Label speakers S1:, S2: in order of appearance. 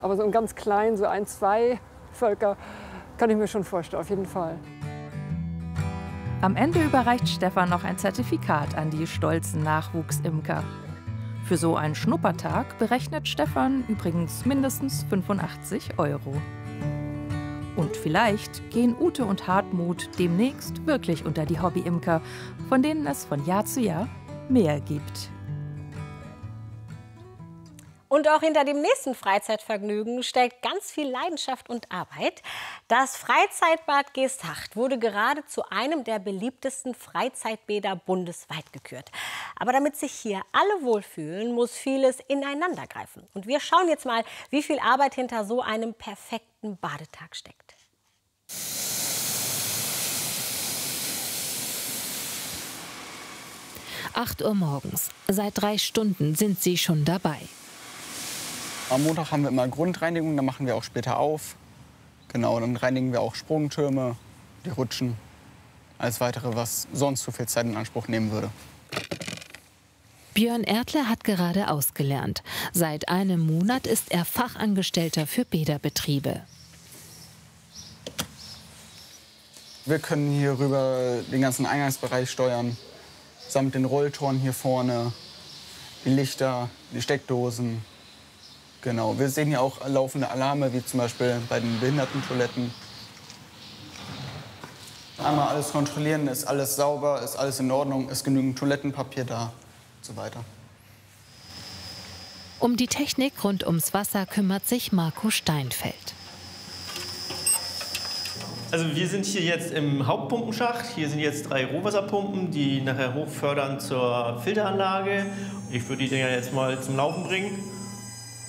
S1: Aber so ein ganz klein, so ein, zwei Völker, kann ich mir schon vorstellen, auf jeden Fall.
S2: Am Ende überreicht Stefan noch ein Zertifikat an die stolzen Nachwuchsimker. Für so einen Schnuppertag berechnet Stefan übrigens mindestens 85 €. Und vielleicht gehen Ute und Hartmut demnächst wirklich unter die Hobbyimker, von denen es von Jahr zu Jahr mehr gibt.
S3: Und auch hinter dem nächsten Freizeitvergnügen steckt ganz viel Leidenschaft und Arbeit. Das Freizeitbad Geesthacht wurde gerade zu einem der beliebtesten Freizeitbäder bundesweit gekürt. Aber damit sich hier alle wohlfühlen, muss vieles ineinander greifen. Und wir schauen jetzt mal, wie viel Arbeit hinter so einem perfekten Badetag steckt.
S4: Acht Uhr morgens. Seit 3 Stunden sind sie schon dabei.
S5: Am Montag haben wir immer Grundreinigung, dann machen wir auch später auf. Genau, dann reinigen wir auch Sprungtürme, die Rutschen, alles Weitere, was sonst zu viel Zeit in Anspruch nehmen würde.
S4: Björn Erdle hat gerade ausgelernt. Seit einem Monat ist er Fachangestellter für Bäderbetriebe.
S5: Wir können hier rüber den ganzen Eingangsbereich steuern, samt den Rolltoren hier vorne, die Lichter, die Steckdosen. Genau, wir sehen hier auch laufende Alarme, wie zum Beispiel bei den Behindertentoiletten. Einmal alles kontrollieren, ist alles sauber, ist alles in Ordnung, ist genügend Toilettenpapier da und so weiter.
S4: Um die Technik rund ums Wasser kümmert sich Marco Steinfeld.
S6: Also wir sind hier jetzt im Hauptpumpenschacht. Hier sind jetzt 3 Rohwasserpumpen, die nachher hochfördern zur Filteranlage. Ich würde die Dinger jetzt mal zum Laufen bringen.